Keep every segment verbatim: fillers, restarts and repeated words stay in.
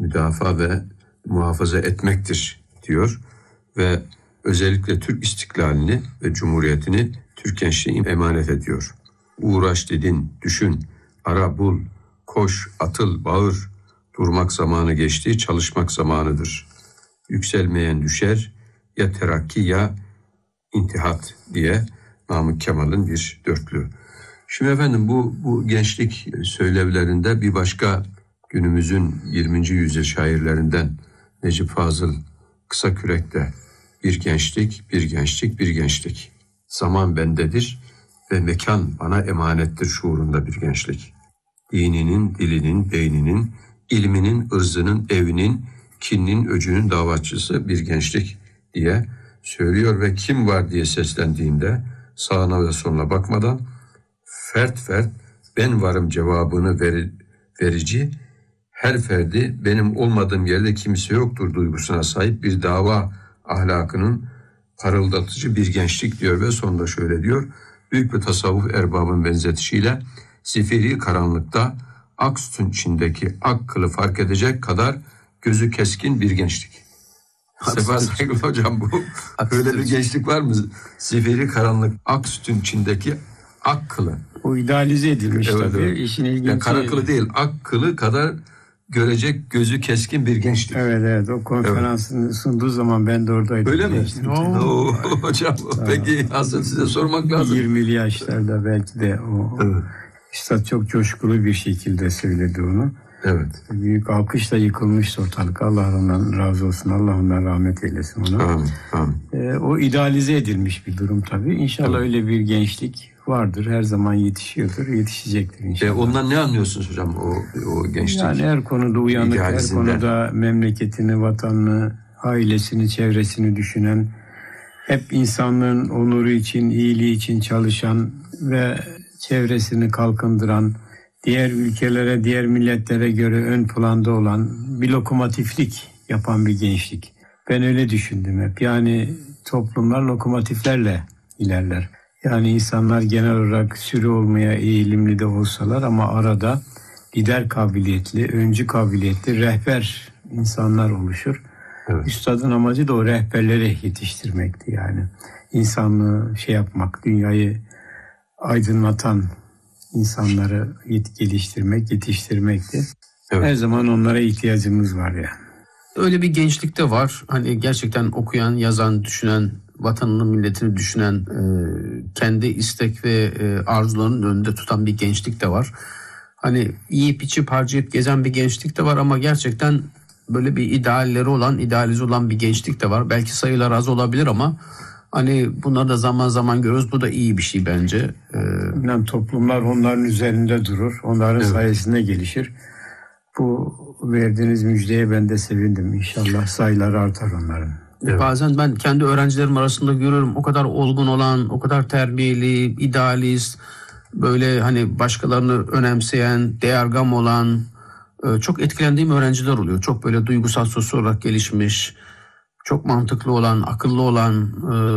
müdafaa ve muhafaza etmektir diyor ve özellikle Türk istiklalini ve cumhuriyetini Türk gençliğine emanet ediyor. Uğraş dedin, düşün, ara bul, koş, atıl, bağır, durmak zamanı geçti, çalışmak zamanıdır. Yükselmeyen düşer, ya terakki ya intihat diye Namık Kemal'in bir dörtlü. Şimdi efendim bu, bu gençlik söylevlerinde bir başka günümüzün yirminci yüzyıl şairlerinden Necip Fazıl Kısakürek'te bir gençlik, bir gençlik, bir gençlik. Zaman bendedir ve mekan bana emanettir şuurunda bir gençlik. Dininin, dilinin, beyninin, ilminin, ırzının, evinin, kininin, öcünün davatçısı bir gençlik diye söylüyor ve kim var diye seslendiğinde sağına ve soluna bakmadan fert fert ben varım cevabını ver, verici, her ferdi benim olmadığım yerde kimse yoktur duygusuna sahip bir dava ahlakının parıldatıcı bir gençlik diyor ve sonunda şöyle diyor. Büyük bir tasavvuf erbabın benzetişiyle zifiri karanlıkta ak sütün içindeki ak kılı fark edecek kadar gözü keskin bir gençlik. Sefa Saygılı hocam bu böyle bir gençlik var mı? Zifiri karanlık ak sütün içindeki ak kılı. O idealize edilmiş evet, tabii. Evet. İşin ilginci. Yani kara kılı değil ak kılı kadar görecek gözü keskin bir gençlik. Evet evet o konferansını evet. sunduğu zaman ben de oradaydım. Öyle mi? Oo, hocam peki aslında size sormak lazım. yirmili yaşlarda belki de o. Evet. Üstad çok coşkulu bir şekilde söyledi onu. Evet. Büyük alkışla yıkılmıştı ortalık. Allah ondan razı olsun. Allah ondan rahmet eylesin ona. Amin, amin. Ee, o idealize edilmiş bir durum tabii. İnşallah evet. öyle bir gençlik vardır. Her zaman yetişiyordur. Yetişecektir inşallah. E ondan ne anlıyorsunuz hocam o, o gençlik? Yani her konuda uyanık, her konuda memleketini, vatanını, ailesini, çevresini düşünen, hep insanlığın onuru için, iyiliği için çalışan ve çevresini kalkındıran, diğer ülkelere, diğer milletlere göre ön planda olan bir lokomotiflik yapan bir gençlik. Ben öyle düşündüm hep. Yani toplumlar lokomotiflerle ilerler. Yani insanlar genel olarak sürü olmaya eğilimli de olsalar ama arada lider kabiliyetli, öncü kabiliyetli, rehber insanlar oluşur. Evet. Üstadın amacı da o rehberleri yetiştirmekti yani. İnsanlığı şey yapmak, dünyayı aydınlatan insanları geliştirmek, yetiştirmekti. Evet. Her zaman onlara ihtiyacımız var yani. Öyle bir gençlik de var. Hani gerçekten okuyan, yazan, düşünen, vatanını, milletini düşünen, kendi istek ve arzularının önünde tutan bir gençlik de var. Hani yiyip içip harcayıp gezen bir gençlik de var ama gerçekten böyle bir idealleri olan, idealize olan bir gençlik de var. Belki sayılar az olabilir ama hani bunları da zaman zaman görüyoruz. Bu da iyi bir şey bence. Yani toplumlar onların üzerinde durur. Onların evet. sayesinde gelişir. Bu verdiğiniz müjdeye ben de sevindim. İnşallah sayıları artar onların. Evet. Bazen ben kendi öğrencilerim arasında görüyorum. O kadar olgun olan, o kadar terbiyeli, idealist, böyle hani başkalarını önemseyen, değergam olan, çok etkilendiğim öğrenciler oluyor. Çok böyle duygusal, sosyal olarak gelişmiş, çok mantıklı olan, akıllı olan,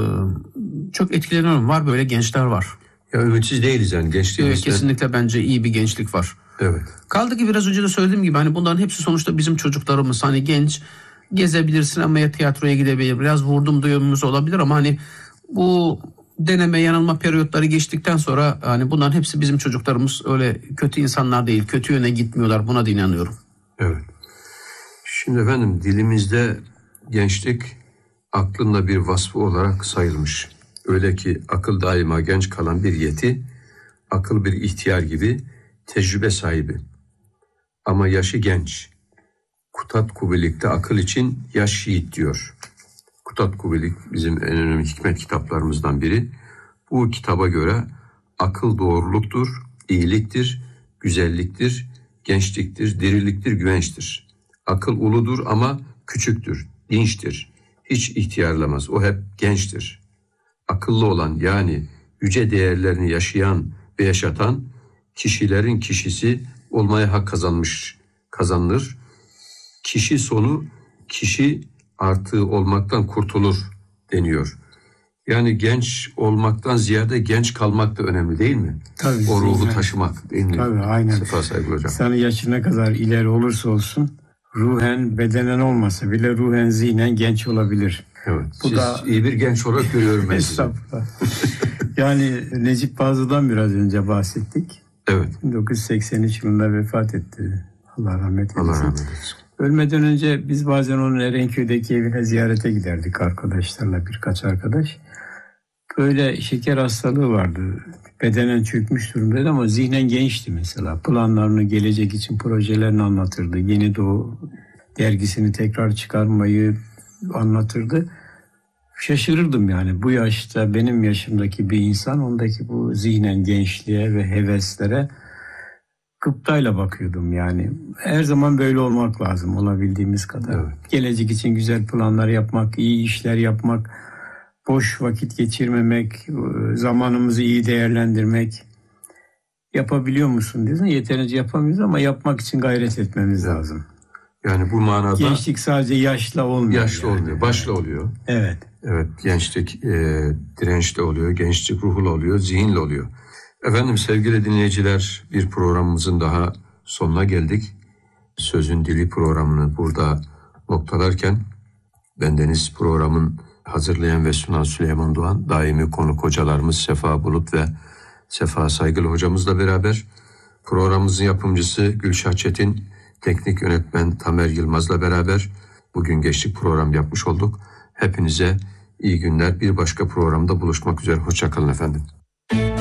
çok etkileniyorum. Var böyle gençler var. Ya ümitsiz değiliz yani gençliğimizde. Evet, kesinlikle bence iyi bir gençlik var. Evet. Kaldı ki biraz önce de söylediğim gibi hani bunların hepsi sonuçta bizim çocuklarımız. Hani genç gezebilir, sinemaya, tiyatroya gidebilir. Biraz vurdum duyumumuz olabilir ama hani bu deneme yanılma periyotları geçtikten sonra hani bunların hepsi bizim çocuklarımız. Öyle kötü insanlar değil, kötü yöne gitmiyorlar. Buna da inanıyorum. Evet. Şimdi efendim dilimizde gençlik aklında bir vasfı olarak sayılmış. Öyle ki akıl daima genç kalan bir yeti, akıl bir ihtiyar gibi tecrübe sahibi. Ama yaşı genç. Kutat Kubilik'te akıl için yaş yiğit diyor. Kutat Kubilik bizim en önemli hikmet kitaplarımızdan biri. Bu kitaba göre akıl doğruluktur, iyiliktir, güzelliktir, gençliktir, diriliktir, güvençtir. Akıl uludur ama küçüktür, dinçtir. Hiç ihtiyarlamaz, o hep gençtir. Akıllı olan yani yüce değerlerini yaşayan ve yaşatan kişilerin kişisi olmaya hak kazanmış, kazanılır. Kişi sonu kişi artığı olmaktan kurtulur deniyor. Yani genç olmaktan ziyade genç kalmak da önemli değil mi? Tabii. O ruhu yani. taşımak değil mi? Tabii aynen. Sefa Saygılı hocam. İnsanın yaşı ne kadar ileri olursa olsun ruhen, bedenen olmasa bile ruhen, zihnen genç olabilir. Evet. Bu Siz da iyi bir genç olarak görüyorum ben sizi. Yani Necip Fazıl'dan biraz önce bahsettik. Evet. bin dokuz yüz seksen üç yılında vefat etti. Allah rahmet eylesin. Allah rahmet eylesin. Ölmeden önce biz bazen onun Erenköy'deki evine ziyarete giderdik arkadaşlarla, birkaç arkadaş. Böyle şeker hastalığı vardı. Bedenen çökmüş durumdaydı ama zihnen gençti mesela. Planlarını, gelecek için projelerini anlatırdı. Yeni Doğu dergisini tekrar çıkarmayı anlatırdı. Şaşırırdım yani bu yaşta benim yaşımdaki bir insan ondaki bu zihnen gençliğe ve heveslere gıptayla bakıyordum yani. Her zaman böyle olmak lazım olabildiğimiz kadar. Evet. Gelecek için güzel planlar yapmak, iyi işler yapmak, boş vakit geçirmemek, zamanımızı iyi değerlendirmek. Yapabiliyor musun diyorsun. Yeterince yapamıyoruz ama yapmak için gayret etmemiz lazım. Yani bu manada gençlik sadece yaşla olmuyor. Yaşla yani. olmuyor, başla oluyor. Evet. Evet, gençlik e, dirençle oluyor, gençlik ruhla oluyor, zihinle oluyor. Efendim sevgili dinleyiciler, bir programımızın daha sonuna geldik. Sözün Dili programını burada noktalarken bendeniz programın hazırlayan ve sunan Süleyman Doğan, daimi konuk hocalarımız Sefa Bulut ve Sefa Saygılı hocamızla beraber programımızın yapımcısı Gülşah Çetin, teknik yönetmen Tamer Yılmaz'la beraber bugün gençlik program yapmış olduk. Hepinize iyi günler. Bir başka programda buluşmak üzere. Hoşça kalın efendim.